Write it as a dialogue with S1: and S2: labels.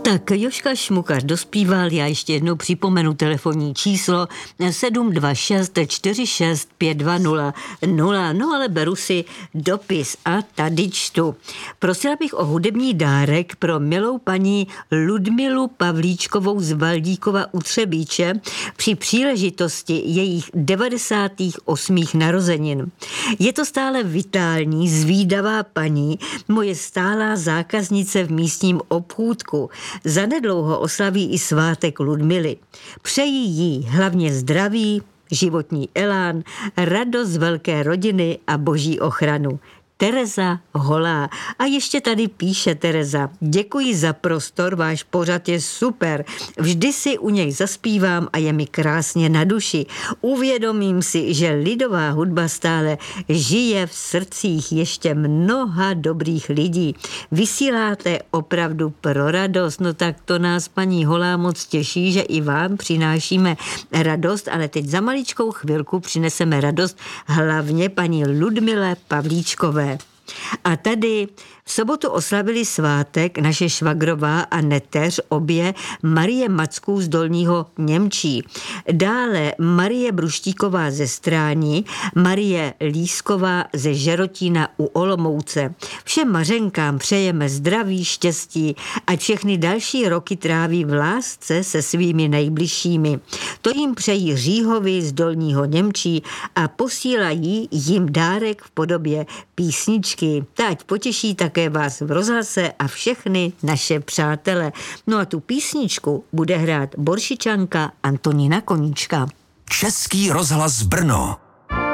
S1: Tak Jožka Šmukař dospíval, já ještě jednou připomenu telefonní číslo 726 46 520 0, no ale beru si dopis a tady čtu. Prosila bych o hudební dárek pro milou paní Ludmilu Pavlíčkovou z Valdíkova u Třebíče při příležitosti jejich 98. narozenin. Je to stále vitální, zvídavá paní, moje stálá zákaznice v místním obchůdku. Zanedlouho oslaví i svátek Ludmily. Přeji jí hlavně zdraví, životní elán, radost z velké rodiny a boží ochranu. Tereza Holá. A ještě tady píše Tereza: děkuji za prostor, váš pořad je super. Vždy si u něj zaspívám a je mi krásně na duši. Uvědomím si, že lidová hudba stále žije v srdcích ještě mnoha dobrých lidí. Vysíláte opravdu pro radost. No tak to nás, paní Holá, moc těší, že i vám přinášíme radost, ale teď za maličkou chvilku přineseme radost hlavně paní Ludmile Pavlíčkové. A tady v sobotu oslavili svátek naše švagrová a neteř, obě Marie Macků z Dolního Němčí. Dále Marie Bruštíková ze Stráni, Marie Lísková ze Žerotína u Olomouce. Všem Mařenkám přejeme zdraví, štěstí a všechny další roky tráví v lásce se svými nejbližšími. To jim přejí Říhovi z Dolního Němčí a posílají jim dárek v podobě písničky. Teď potěší také vás v rozhlase a všechny naše přátele. No a tu písničku bude hrát Boršičanka Antonína Koníčka.
S2: Český rozhlas Brno.